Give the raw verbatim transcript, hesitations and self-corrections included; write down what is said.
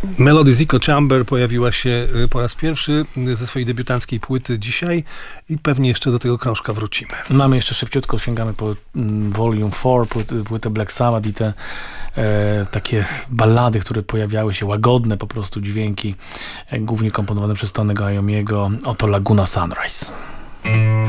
Melodies Echo Chamber pojawiła się po raz pierwszy ze swojej debiutanckiej płyty dzisiaj i pewnie jeszcze do tego krążka wrócimy. Mamy jeszcze szybciutko, sięgamy po mm, Volume cztery, płytę, płytę Black Sabbath i te e, takie ballady, które pojawiały się, łagodne po prostu dźwięki, e, głównie komponowane przez Tonego Iommiego. Oto Laguna Sunrise.